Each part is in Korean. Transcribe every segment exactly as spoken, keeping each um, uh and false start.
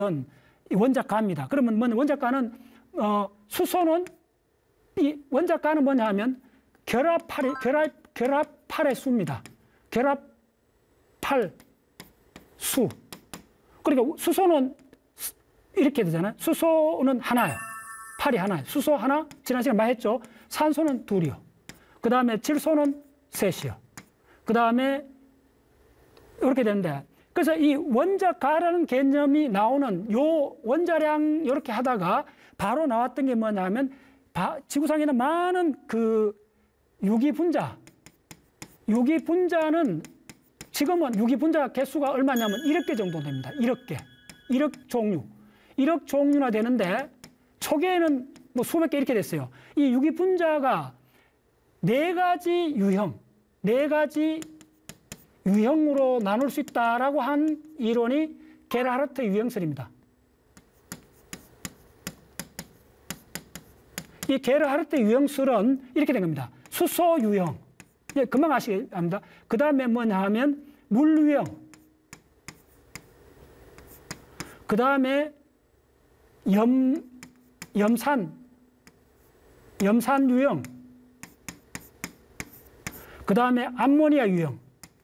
이 원자가입니다. 그러면 뭐 원자가는 어, 수소는 이 원자가는 뭐냐 하면 결합팔의 결합 결합팔의 수입니다. 결합팔 수. 그러니까 수소는 이렇게 되잖아요. 수소는 하나예요. 팔이 하나예요. 수소 하나, 지난 시간 많이 했죠. 산소는 둘이요. 그 다음에 질소는 셋이요. 그 다음에 이렇게 되는데, 그래서 이 원자가라는 개념이 나오는 요 원자량 이렇게 하다가 바로 나왔던 게 뭐냐 하면 지구상에 있는 많은 그 유기분자, 유기분자는 지금은 유기분자 개수가 얼마냐면 일억 개 정도 됩니다. 일억 개. 일억 종류. 일억 종류나 되는데 초기에는 뭐 수백 개 이렇게 됐어요. 이 유기분자가 네 가지 유형, 네 가지 유형으로 나눌 수 있다라고 한 이론이 게르하르트 유형설입니다. 이 게르하르트 유형설은 이렇게 된 겁니다. 수소 유형. 예, 금방 아시게 합니다. 그 다음에 뭐냐 하면 물 유형. 그 다음에 염, 염산, 염산 유형. 그 다음에 암모니아 유형.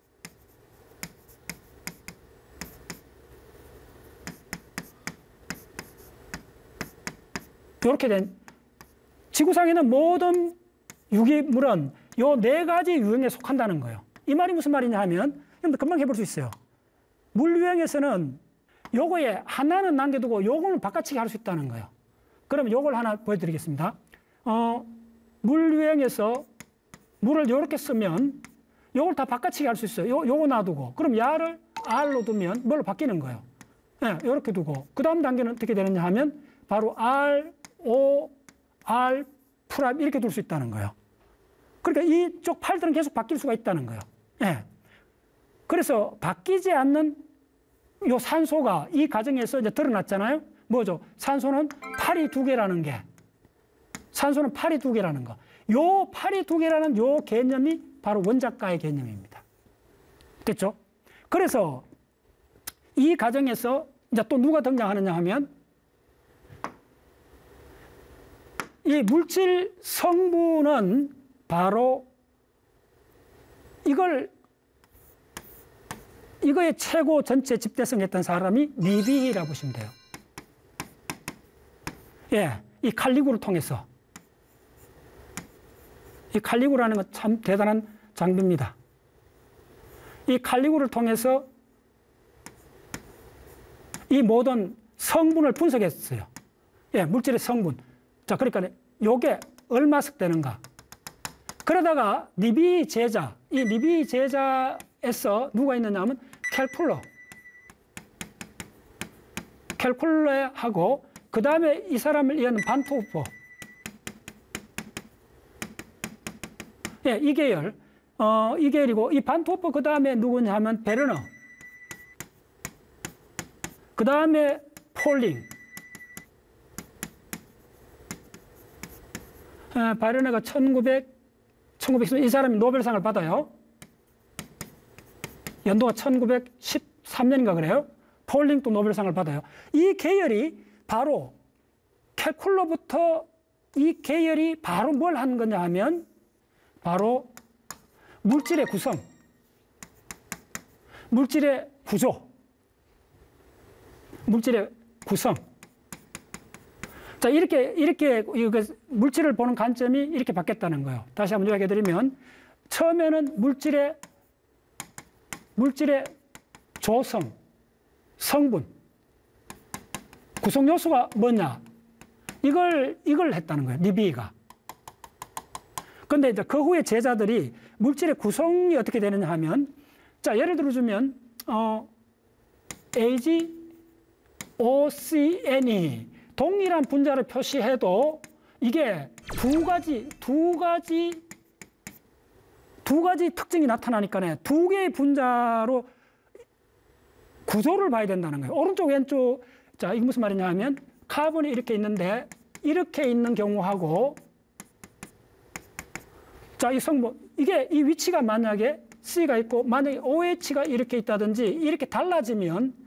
이렇게 된 지구상에는 모든 유기물은 요 네 가지 유형에 속한다는 거예요. 이 말이 무슨 말이냐 하면 금방 해볼 수 있어요. 물 유형에서는 요거에 하나는 남겨두고 요거는 바꿔치기 할 수 있다는 거예요. 그럼 요걸 하나 보여드리겠습니다. 어, 물 유형에서 물을 이렇게 쓰면 요걸 다 바꿔치기 할 수 있어요. 요, 요거 놔두고 그럼 야를 R로 두면 뭘로 바뀌는 거예요. 네, 이렇게 두고 그 다음 단계는 어떻게 되느냐 하면 바로 R, O, R, 프라임 이렇게 둘 수 있다는 거예요. 그러니까 이쪽 팔들은 계속 바뀔 수가 있다는 거예요. 예. 그래서 바뀌지 않는 요 산소가 이 과정에서 이제 드러났잖아요. 뭐죠? 산소는 팔이 두 개라는 게. 산소는 팔이 두 개라는 거. 요 팔이 두 개라는 요 개념이 바로 원자가의 개념입니다. 됐죠? 그래서 이 과정에서 이제 또 누가 등장하느냐 하면 이 물질 성분은 바로 이걸 이거의 최고 전체 집대성 했던 사람이 니비히라고 보시면 돼요. 예, 이 칼리구를 통해서. 이 칼리구라는 건 참 대단한 장비입니다. 이 칼리구를 통해서 이 모든 성분을 분석했어요. 예, 물질의 성분. 자, 그러니까 요게 얼마씩 되는가. 그러다가 니비 제자, 이 니비 제자에서 누가 있느냐 하면 켈쿨러. 켈쿨러하고 그 다음에 이 사람을 이해하는 반토흐퍼. 예, 이 계열. 어, 이 계열이고 이 반토흐퍼 그 다음에 누구냐 하면 베르너. 그 다음에 폴링. 어, 베르너가 천구백 천구백십 이 사람이 노벨상을 받아요. 연도가 천구백십삼 년인가 그래요. 폴링도 노벨상을 받아요. 이 계열이 바로 켈쿨러부터 이 계열이 바로 뭘 한 거냐 하면 바로 물질의 구성, 물질의 구조, 물질의 구성. 자, 이렇게, 이렇게, 물질을 보는 관점이 이렇게 바뀌었다는 거예요. 다시 한번 이야기해 드리면, 처음에는 물질의, 물질의 조성, 성분, 구성 요소가 뭐냐. 이걸, 이걸 했다는 거예요. 니비히가. 근데 이제 그 후에 제자들이 물질의 구성이 어떻게 되느냐 하면, 자, 예를 들어주면, 어, 에이지오씨엔이 동일한 분자를 표시해도 이게 두 가지, 두 가지, 두 가지 특징이 나타나니까 두 개의 분자로 구조를 봐야 된다는 거예요. 오른쪽, 왼쪽. 자, 이게 무슨 말이냐 하면 카본이 이렇게 있는데 이렇게 있는 경우하고 자, 이 성분. 이게 이 위치가 만약에 C가 있고 만약에 오에이치가 이렇게 있다든지 이렇게 달라지면